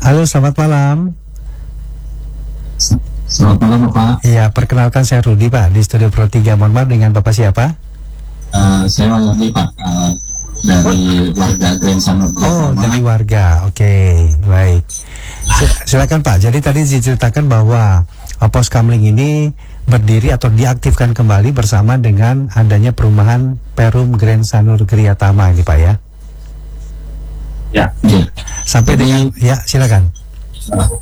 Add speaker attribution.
Speaker 1: Halo, selamat malam.
Speaker 2: Selamat malam Bapak.
Speaker 1: Iya, perkenalkan saya Rudi Pak di Studio Pro 3. Mohon maaf, dengan Bapak siapa?
Speaker 2: Saya Rudi Pak, dari warga Grand Sanur.
Speaker 1: Oh, dari warga. Oke, baik. Silakan Pak. Jadi tadi diceritakan bahwa pos kamling ini berdiri atau diaktifkan kembali bersama dengan adanya perumahan Perum Grand Sanur Griyatama ini Pak ya.
Speaker 2: Ya.
Speaker 1: Sampai dengan ya, silakan.